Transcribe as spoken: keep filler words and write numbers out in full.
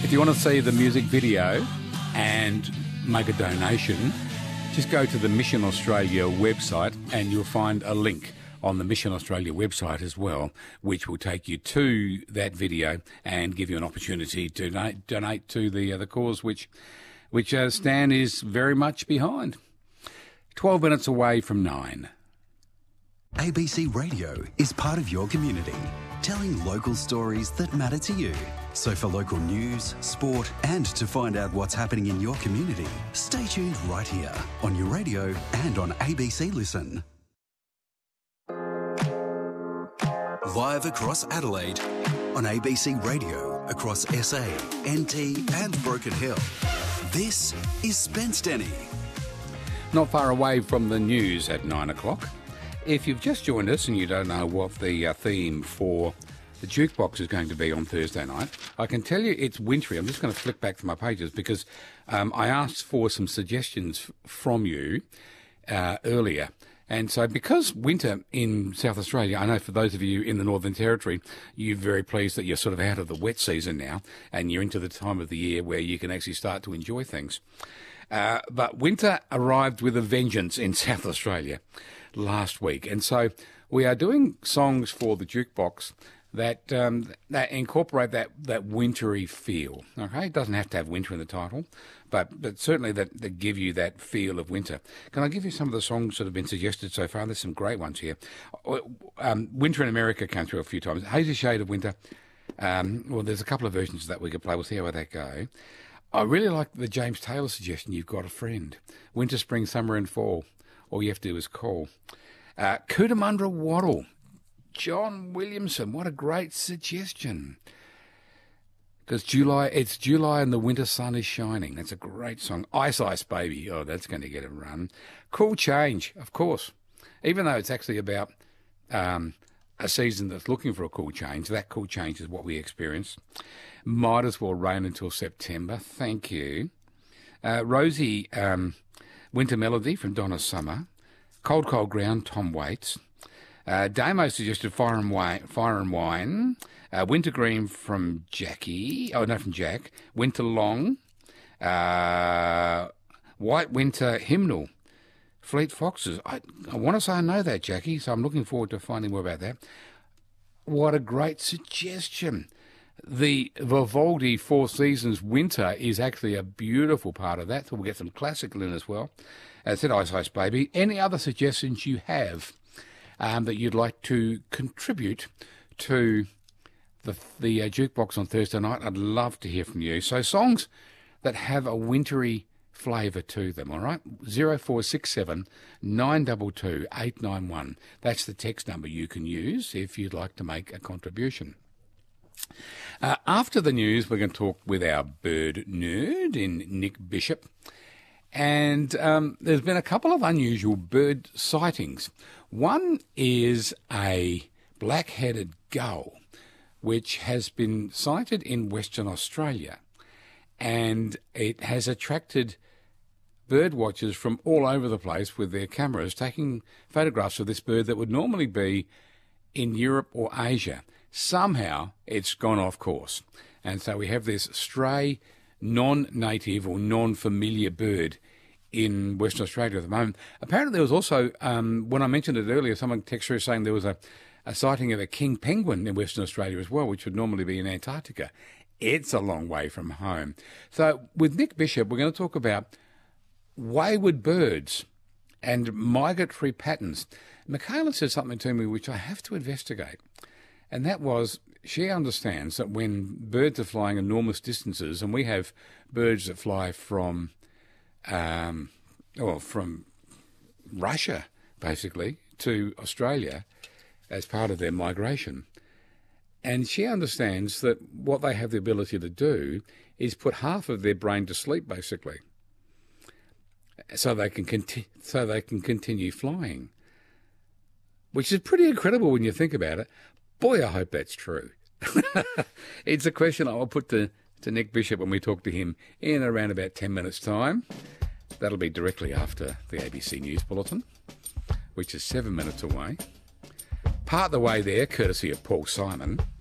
If you want to see the music video and make a donation, just go to the Mission Australia website and you'll find a link on the Mission Australia website as well, which will take you to that video and give you an opportunity to donate, donate to the uh, the cause which which uh, Stan is very much behind. Twelve minutes away from nine. A B C Radio is part of your community, telling local stories that matter to you. So for local news, sport, and to find out what's happening in your community, stay tuned right here on your radio and on A B C Listen. Live across Adelaide on A B C Radio, across S A, N T and Broken Hill. This is Spence Denny. Not far away from the news at nine o'clock. If you've just joined us and you don't know what the uh, theme for the jukebox is going to be on Thursday night, I can tell you it's wintry. I'm just going to flick back to my pages because um, I asked for some suggestions from you uh, earlier. And so because winter in South Australia, I know for those of you in the Northern Territory, you're very pleased that you're sort of out of the wet season now and you're into the time of the year where you can actually start to enjoy things. Uh, but winter arrived with a vengeance in South Australia last week. And so we are doing songs for the jukebox that um, that incorporate that, that wintry feel. Okay, it doesn't have to have winter in the title, but but certainly that, that give you that feel of winter. Can I give you some of the songs that have been suggested so far? There's some great ones here. Um, Winter in America came through a few times. Hazy Shade of Winter. Um, well, there's a couple of versions of that we could play. We'll see how that go. I really like the James Taylor suggestion. You've got a friend. Winter, spring, summer, and fall. All you have to do is call. Uh, Cootamundra Waddle. John Williamson, what a great suggestion. Because July, it's July and the winter sun is shining. That's a great song. Ice Ice Baby, oh, that's going to get a run. Cool Change, of course. Even though it's actually about um, a season that's looking for a cool change, that cool change is what we experience. Might as well rain until September. Thank you. Uh, Rosie, um, Winter Melody from Donna Summer. Cold Cold Ground, Tom Waits. Uh, Damo suggested Fire and Wine, Fire and Wine. Uh, Wintergreen from Jackie. Oh, no, from Jack. Winter Long. Uh, White Winter Hymnal. Fleet Foxes. I, I want to say I know that, Jackie, so I'm looking forward to finding more about that. What a great suggestion. The Vivaldi Four Seasons Winter is actually a beautiful part of that, so we'll get some classical in as well. As I said, Ice Ice Baby. Any other suggestions you have Um, that you'd like to contribute to the the uh, jukebox on Thursday night, I'd love to hear from you. So songs that have a wintry flavour to them, all right? zero four six seven, nine two two, eight nine one. That's the text number you can use if you'd like to make a contribution. Uh, after the news, we're going to talk with our bird nerd in Nick Bishop. And um, there's been a couple of unusual bird sightings. One is a black-headed gull, which has been sighted in Western Australia. And it has attracted bird watchers from all over the place with their cameras taking photographs of this bird that would normally be in Europe or Asia. Somehow it's gone off course. And so we have this stray, non-native or non-familiar bird in Western Australia at the moment. Apparently there was also, um, when I mentioned it earlier, someone texted through saying there was a, a sighting of a king penguin in Western Australia as well, which would normally be in Antarctica. It's a long way from home. So with Nick Bishop, we're going to talk about wayward birds and migratory patterns. Michaela said something to me which I have to investigate, and that was she understands that when birds are flying enormous distances, and we have birds that fly from, um, well, from Russia, basically, to Australia as part of their migration. And she understands that what they have the ability to do is put half of their brain to sleep, basically, so they can conti- so they can continue flying, which is pretty incredible when you think about it. Boy, I hope that's true. It's a question I will put to, to Nick Bishop when we talk to him in around about ten minutes' time. That'll be directly after the A B C News Bulletin, which is seven minutes away. Part the way there, courtesy of Paul Simon.